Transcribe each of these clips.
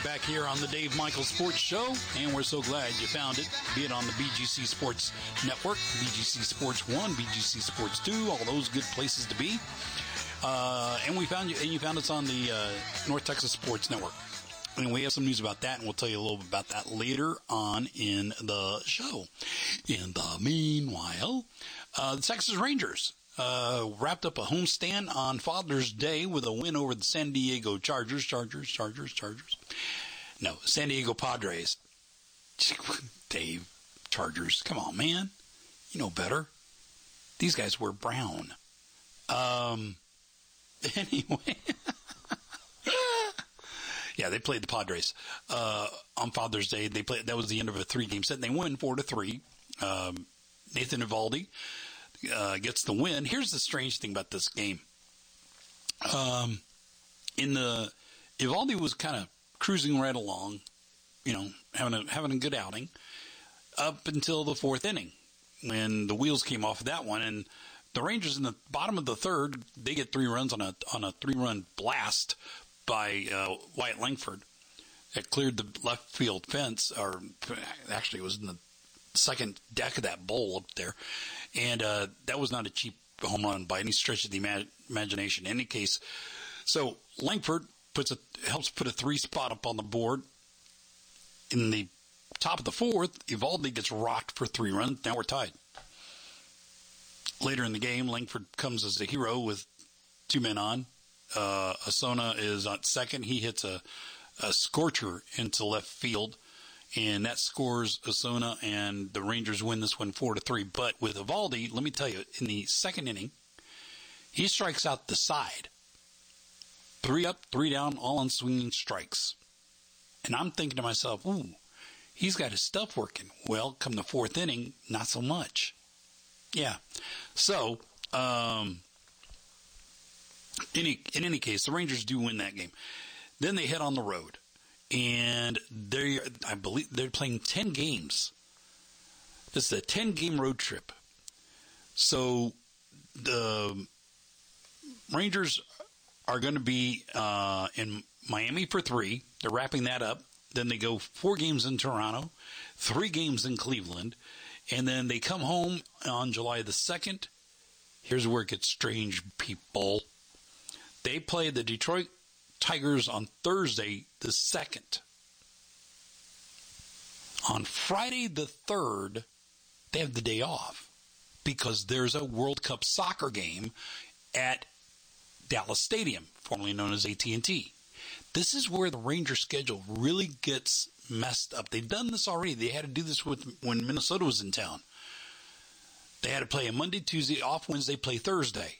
back here on the Dave Michaels Sports Show, and we're so glad you found it, be it on the BGC Sports Network, BGC Sports 1, BGC Sports 2, all those good places to be. And we found you, and you found us on the North Texas Sports Network. And we have some news about that, and we'll tell you a little bit about that later on in the show. In the meanwhile, the Texas Rangers wrapped up a homestand on Father's Day with a win over the San Diego Chargers. No, San Diego Padres. Dave, Chargers. Come on, man. You know better. These guys wear brown. Anyway. Yeah, they played the Padres on Father's Day. That was the end of a 3-game set, and they win 4-3. Nathan Eovaldi gets the win. Here's the strange thing about this game. Eovaldi was kind of cruising right along, having a good outing up until the 4th inning when the wheels came off of that one, and the Rangers in the bottom of the 3rd, they get 3 runs on a 3-run blast by Wyatt Langford. It cleared the left field fence, or actually it was in the second deck of that bowl up there. And that was not a cheap home run by any stretch of the imagination. In any case, so Langford helps put a 3 spot up on the board. In the top of the 4th, Eovaldi gets rocked for 3 runs. Now we're tied. Later in the game, Langford comes as a hero with 2 men on. Osuna is on second. He hits a scorcher into left field, and that scores Osuna, and the Rangers win this one 4-3. But with Eovaldi, let me tell you, in the 2nd inning, he strikes out the side. 3 up, 3 down, all on swinging strikes. And I'm thinking to myself, ooh, he's got his stuff working. Well, come the 4th inning, not so much. Yeah. So, in any case, the Rangers do win that game. Then they head on the road, and I believe they're playing 10 games. This is a 10-game road trip. So the Rangers are going to be in Miami for 3. They're wrapping that up. Then they go 4 games in Toronto, 3 games in Cleveland, and then they come home on July the 2nd. Here's where it gets strange, people. They play the Detroit Tigers on Thursday the 2nd. On Friday the 3rd, they have the day off because there's a World Cup soccer game at Dallas Stadium, formerly known as AT&T. This is where the Rangers schedule really gets messed up. They've done this already. They had to do this when Minnesota was in town. They had to play a Monday, Tuesday, off Wednesday, play Thursday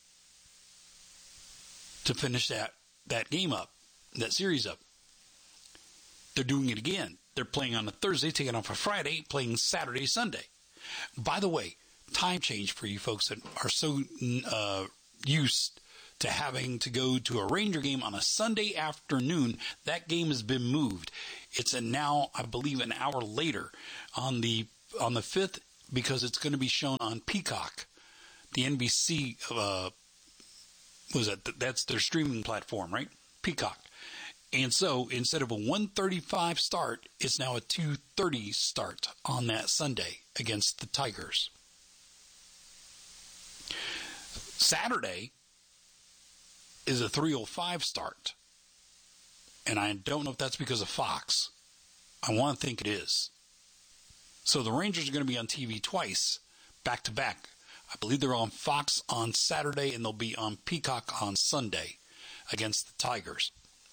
to finish that game up, that series up. They're doing it again. They're playing on a Thursday, taking off a Friday, playing Saturday, Sunday. By the way, time change for you folks that are so used to having to go to a Ranger game on a Sunday afternoon. That game has been moved. It's now, I believe, an hour later on the 5th because it's going to be shown on Peacock, the NBC. That's their streaming platform, right? Peacock. And so instead of a 1:35 start, it's now a 2:30 start on that Sunday against the Tigers. Saturday is a 3:05 start. And I don't know if that's because of Fox. I want to think it is. So the Rangers are going to be on TV twice, back to back. I believe they're on Fox on Saturday, and they'll be on Peacock on Sunday against the Tigers.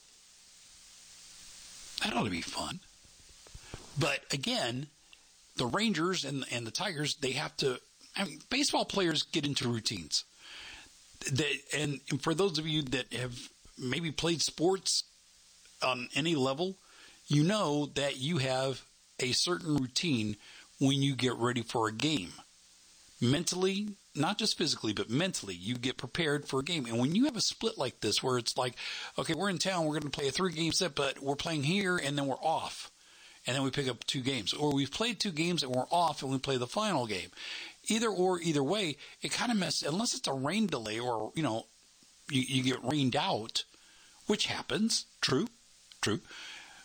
That ought to be fun. But again, the Rangers and the Tigers, they have to, baseball players get into routines. And for those of you that have maybe played sports on any level, you know that you have a certain routine when you get ready for a game. Mentally, not just physically, but mentally, you get prepared for a game. And when you have a split like this, where it's like, okay, we're in town, we're going to play a 3-game set, but we're playing here, and then we're off. And then we pick up 2 games. Or we've played 2 games, and we're off, and we play the final game. Either way, it kind of messes, unless it's a rain delay or, you get rained out, which happens, true.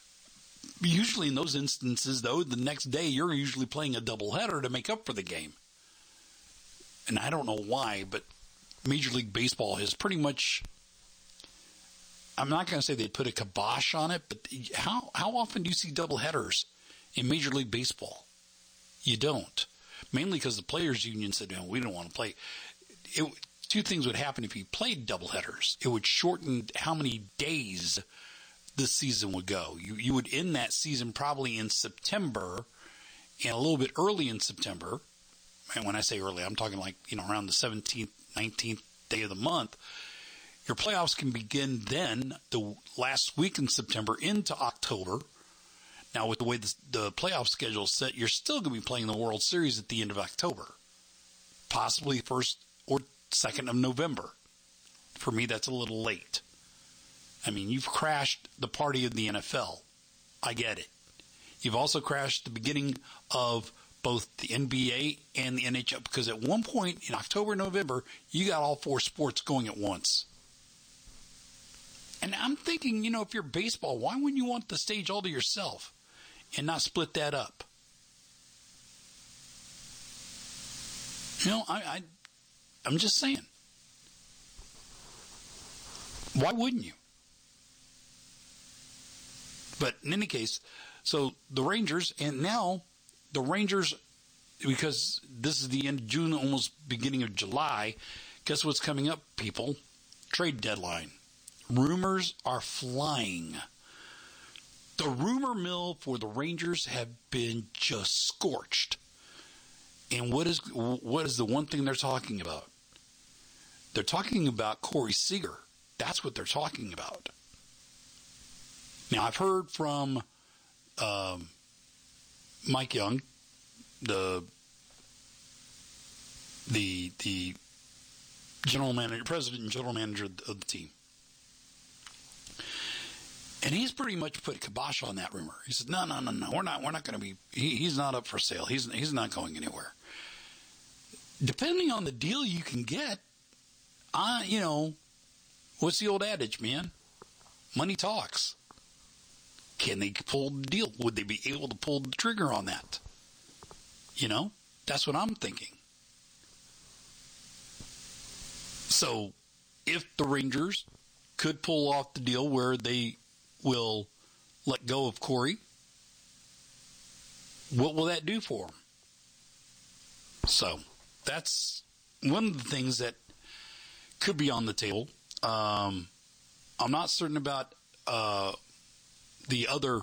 Usually in those instances, though, the next day you're usually playing a doubleheader to make up for the game. And I don't know why, but Major League Baseball has pretty much, I'm not going to say they put a kibosh on it, but how often do you see doubleheaders in Major League Baseball? You don't. Mainly because the Players Union said, no, we don't want to play. Two things would happen if you played doubleheaders. It would shorten how many days this season would go. You would end that season probably in September and a little bit early in September. And when I say early, I'm talking like, around the 17th, 19th day of the month. Your playoffs can begin then, the last week in September into October. Now, with the way the playoff schedule is set, you're still going to be playing the World Series at the end of October. Possibly 1st or 2nd of November. For me, that's a little late. I mean, you've crashed the party of the NFL. I get it. You've also crashed the beginning of both the NBA and the NHL, because at one point in October, November, you got all 4 sports going at once. And I'm thinking, if you're baseball, why wouldn't you want the stage all to yourself and not split that up? I'm just saying. Why wouldn't you? But in any case, so the Rangers, and now the Rangers, because this is the end of June, almost beginning of July, guess what's coming up, people? Trade deadline. Rumors are flying. The rumor mill for the Rangers have been just scorched. And what is the one thing they're talking about? They're talking about Corey Seager. That's what they're talking about. Now, I've heard from Mike Young, the general manager, president and general manager of the team. And he's pretty much put kibosh on that rumor. He said, no, we're not going to be, he's not up for sale. He's not going anywhere. Depending on the deal you can get, what's the old adage, man? Money talks. Can they pull the deal? Would they be able to pull the trigger on that? That's what I'm thinking. So, if the Rangers could pull off the deal where they will let go of Corey, what will that do for them? So, that's one of the things that could be on the table. I'm not certain about the other.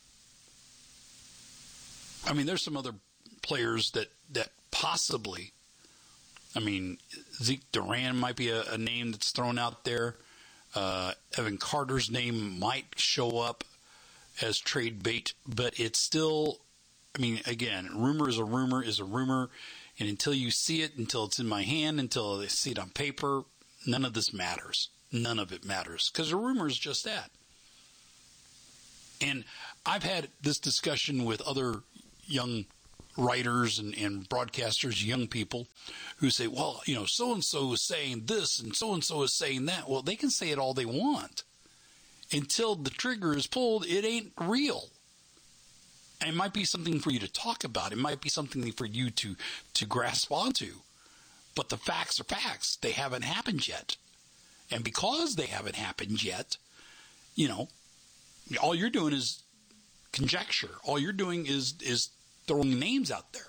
I mean, there's some other players that possibly. I mean, Zeke Duran might be a name that's thrown out there. Evan Carter's name might show up as trade bait, but it's still. I mean, again, rumor is a rumor, and until you see it, until it's in my hand, until they see it on paper, none of this matters. None of it matters, because a rumor is just that. And I've had this discussion with other young writers and broadcasters, young people, who say, well, so-and-so is saying this and so-and-so is saying that. Well, they can say it all they want. Until the trigger is pulled, it ain't real. And it might be something for you to talk about. It might be something for you to grasp onto. But the facts are facts. They haven't happened yet. And because they haven't happened yet, all you're doing is conjecture. All you're doing is throwing names out there.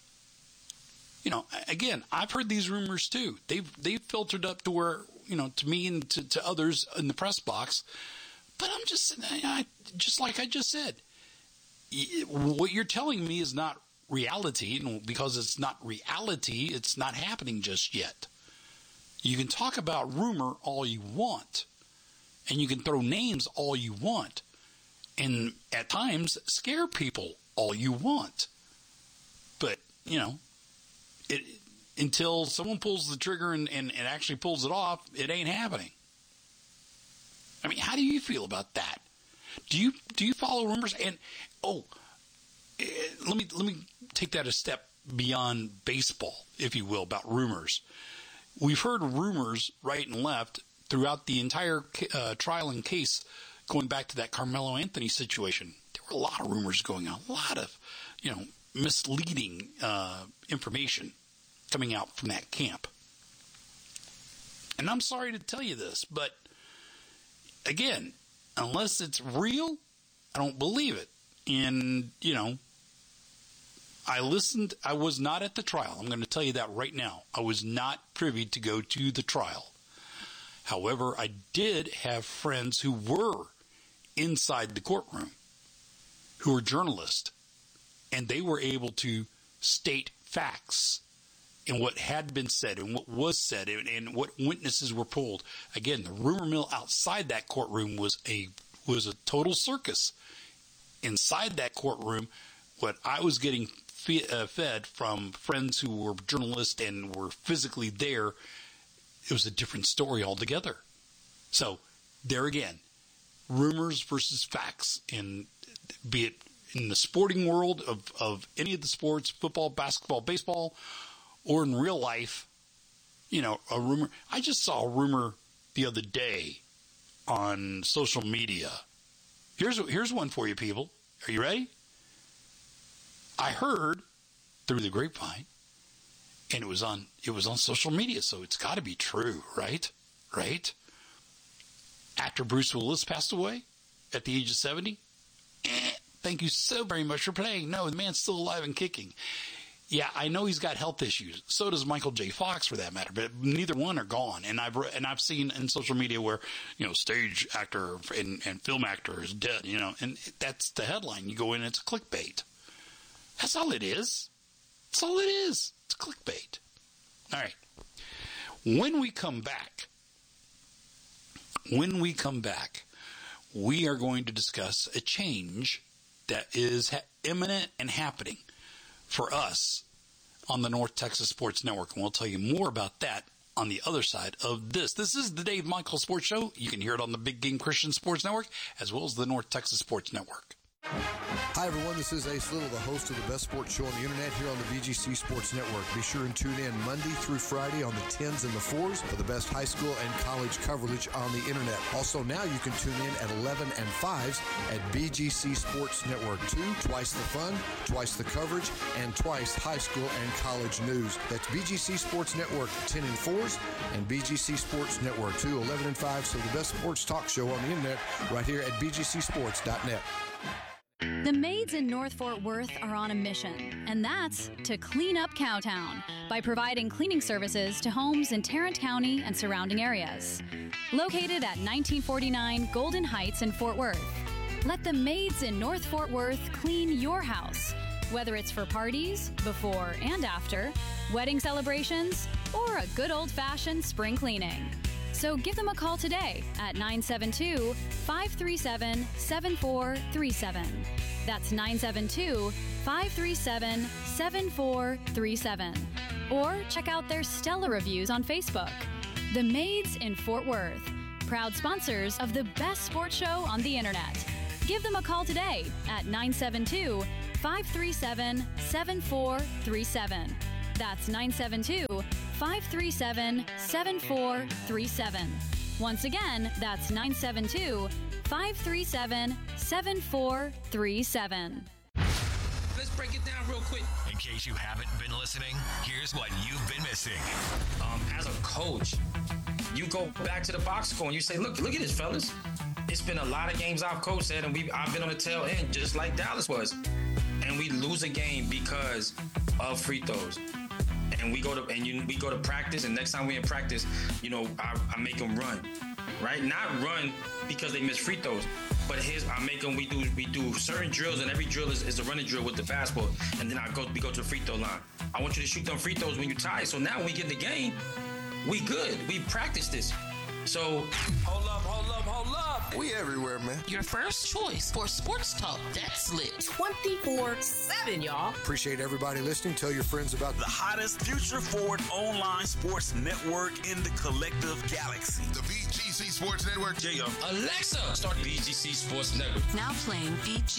Again, I've heard these rumors too. They've filtered up to where, to me and to others in the press box. But I'm just like I just said, what you're telling me is not reality, and because it's not reality, it's not happening just yet. You can talk about rumor all you want, and you can throw names all you want, and at times scare people all you want. But, until someone pulls the trigger and actually pulls it off, it ain't happening. I mean, how do you feel about that? Do you follow rumors? And let me take that a step beyond baseball, if you will, about rumors. We've heard rumors right and left throughout the entire trial and case, going back to that Carmelo Anthony situation. There were a lot of rumors going on, a lot of, misleading information coming out from that camp. And I'm sorry to tell you this, but again, unless it's real, I don't believe it. And, I was not at the trial. I'm going to tell you that right now. I was not privy to go to the trial. However, I did have friends who were inside the courtroom, who were journalists, and they were able to state facts and what had been said and what was said and what witnesses were pulled. Again, the rumor mill outside that courtroom was a total circus. Inside that courtroom, what I was getting fed from friends who were journalists and were physically there, it was a different story altogether. So, there again, rumors versus facts, and be it in the sporting world of any of the sports, football, basketball, baseball, or in real life, a rumor. I just saw a rumor the other day on social media. Here's one for you, people. Are you ready? I heard through the grapevine, and it was on social media, so it's got to be true, right? Right? After Bruce Willis passed away at the age of 70, thank you so very much for playing. No, the man's still alive and kicking. Yeah, I know he's got health issues. So does Michael J. Fox, for that matter. But neither one are gone. And I've seen in social media where stage actor and film actor is dead. And that's the headline. You go in, it's a clickbait. That's all it is. That's all it is. It's clickbait. All right. When we come back, we are going to discuss a change that is imminent and happening for us on the North Texas Sports Network. And we'll tell you more about that on the other side of this. This is the Dave Michael Sports Show. You can hear it on the Big Game Christian Sports Network as well as the North Texas Sports Network. Hi, everyone. This is Ace Little, the host of the best sports show on the internet here on the BGC Sports Network. Be sure and tune in Monday through Friday on the 10s and the 4s for the best high school and college coverage on the internet. Also, now you can tune in at 11 and 5s at BGC Sports Network 2. Twice the fun, twice the coverage, and twice high school and college news. That's BGC Sports Network 10 and 4s and BGC Sports Network 2, 11 and 5. So the best sports talk show on the internet right here at BGCSports.net. The maids in North Fort Worth are on a mission, and that's to clean up Cowtown by providing cleaning services to homes in Tarrant County and surrounding areas. Located at 1949 Golden Heights in Fort Worth, let the maids in North Fort Worth clean your house, whether it's for parties, before and after, wedding celebrations, or a good old-fashioned spring cleaning. So give them a call today at 972-537-7437. That's 972-537-7437. Or check out their stellar reviews on Facebook. The Maids in Fort Worth, proud sponsors of the best sports show on the internet. Give them a call today at 972-537-7437. That's 972-537-7437. Once again, that's 972-537-7437. Let's break it down real quick. In case you haven't been listening, here's what you've been missing. As a coach, you go back to the box score and you say, look at this, fellas. It's been a lot of games I've coached at, and I've been on the tail end, just like Dallas was. And we lose a game because of free throws. And we go to practice, and next time we in practice, I make them run, right? Not run because they miss free throws, but I make them. We do certain drills, and every drill is a running drill with the fastball, and then we go to the free throw line. I want you to shoot them free throws when you're tired. So now when we get in the game, we good. We practice this. So hold up. We everywhere, man. Your first choice for sports talk that's lit 24/7, y'all. Appreciate everybody listening. Tell your friends about the hottest future forward online sports network in the collective galaxy. The BGC Sports Network. Alexa, start BGC Sports Network. now playing BG